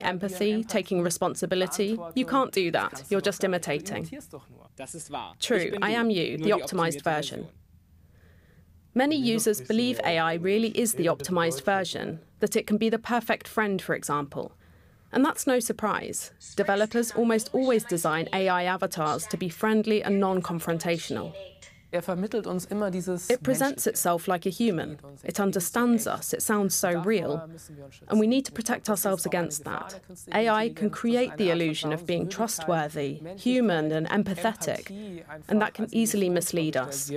empathy, taking responsibility. You can't do that. You're just imitating. True, I am you, the optimized version. Many users believe AI really is the optimized version, that it can be the perfect friend, for example. And that's no surprise. Developers almost always design AI avatars to be friendly and non-confrontational. It presents itself like a human. It understands us. It sounds so real. And we need to protect ourselves against that. AI can create the illusion of being trustworthy, human and empathetic, and that can easily mislead us.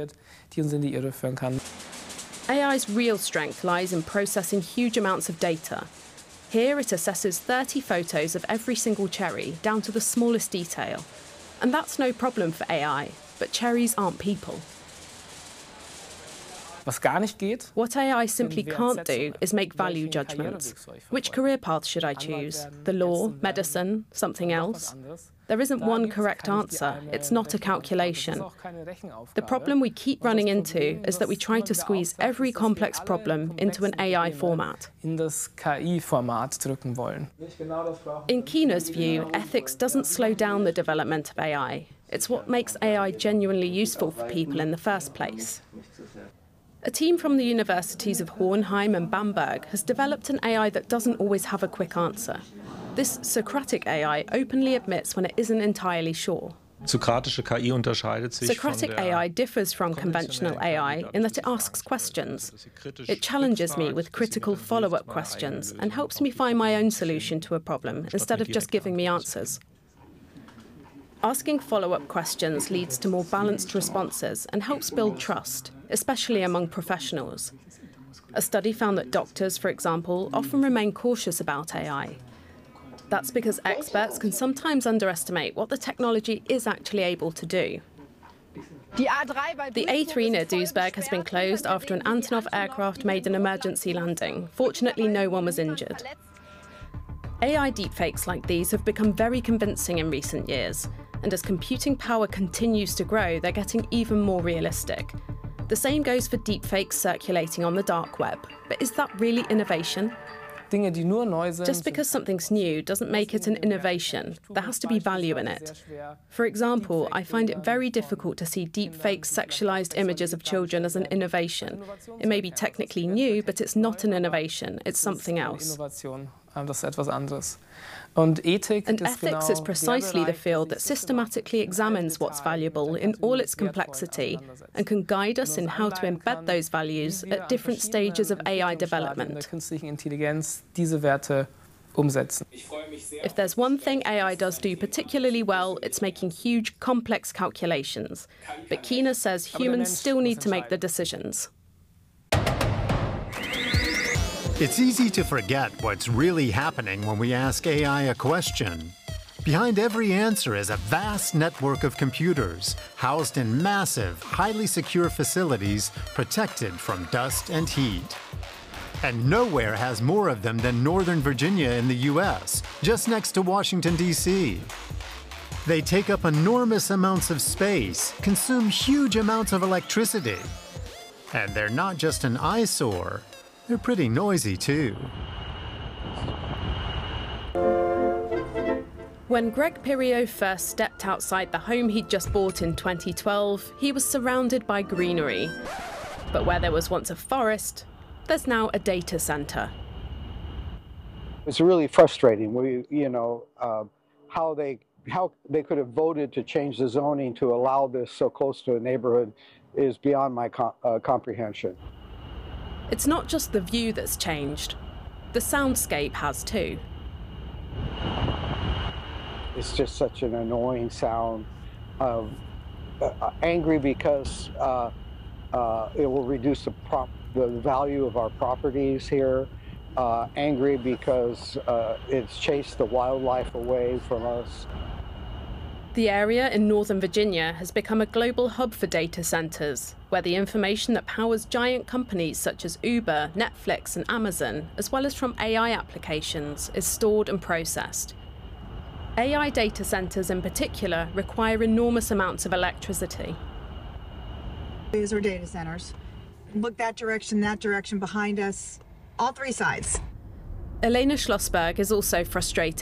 AI's real strength lies in processing huge amounts of data. Here it assesses 30 photos of every single cherry, down to the smallest detail. And that's no problem for AI. But cherries aren't people. What AI simply can't do is make value judgments. Which career path should I choose? The law, medicine, something else? There isn't one correct answer. It's not a calculation. The problem we keep running into is that we try to squeeze every complex problem into an AI format. In Keena's view, ethics doesn't slow down the development of AI. It's what makes AI genuinely useful for people in the first place. A team from the universities of Hohenheim and Bamberg has developed an AI that doesn't always have a quick answer. This Socratic AI openly admits when it isn't entirely sure. Socratic AI differs from conventional AI in that it asks questions. It challenges me with critical follow-up questions and helps me find my own solution to a problem instead of just giving me answers. Asking follow-up questions leads to more balanced responses and helps build trust, especially among professionals. A study found that doctors, for example, often remain cautious about AI. That's because experts can sometimes underestimate what the technology is actually able to do. The A3 near Duisburg has been closed after an Antonov aircraft made an emergency landing. Fortunately, no one was injured. AI deepfakes like these have become very convincing in recent years, and as computing power continues to grow, they're getting even more realistic. The same goes for deepfakes circulating on the dark web. But is that really innovation? Just because something's new doesn't make it an innovation. There has to be value in it. For example, I find it very difficult to see deepfake sexualized images of children as an innovation. It may be technically new, but it's not an innovation. It's something else. And ethics is precisely the field that systematically examines what's valuable in all its complexity and can guide us in how to embed those values at different stages of AI development. If there's one thing AI does do particularly well, it's making huge, complex calculations. But Keena says humans still need to make the decisions. It's easy to forget what's really happening when we ask AI a question. Behind every answer is a vast network of computers housed in massive, highly secure facilities protected from dust and heat. And nowhere has more of them than Northern Virginia in the US, just next to Washington, D.C. They take up enormous amounts of space, consume huge amounts of electricity. And they're not just an eyesore. They're pretty noisy, too. When Greg Pirio first stepped outside the home he'd just bought in 2012, he was surrounded by greenery. But where there was once a forest, there's now a data center. It's really frustrating. How they could have voted to change the zoning to allow this so close to a neighborhood is beyond my comprehension. It's not just the view that's changed. The soundscape has too. It's just such an annoying sound. Angry because it will reduce the value of our properties here. Angry because it's chased the wildlife away from us. The area in Northern Virginia has become a global hub for data centers, where the information that powers giant companies such as Uber, Netflix, and Amazon, as well as from AI applications, is stored and processed. AI data centers in particular require enormous amounts of electricity. These are data centers. Look that direction behind us, all three sides. Elena Schlossberg is also frustrated.